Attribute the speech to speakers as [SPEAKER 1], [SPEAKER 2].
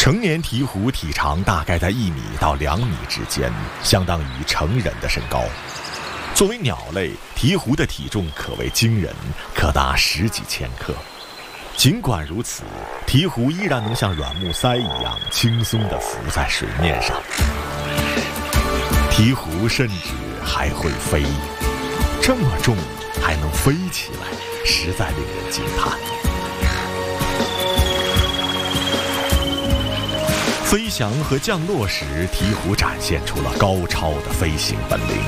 [SPEAKER 1] 成年鹈鹕体长大概在1米到2米之间，相当于成人的身高。作为鸟类，鹈鹕的体重可谓惊人，可达10几千克。尽管如此，鹈鹕依然能像软木塞一样轻松地浮在水面上。鹈鹕甚至还会飞，这么重还能飞起来，实在令人惊叹。飞翔和降落时，鹈鹕展现出了高超的飞行本领。